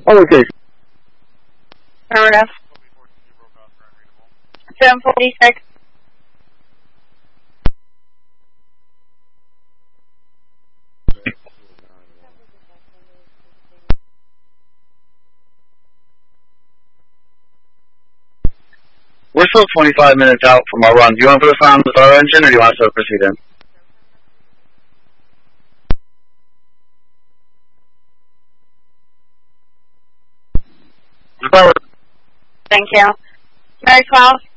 Oh, okay. Affirmative. 746. We're still 25 minutes out from our run. Do you want to put us on with our engine, or do you want us to proceed in? Thank you. Mary 12.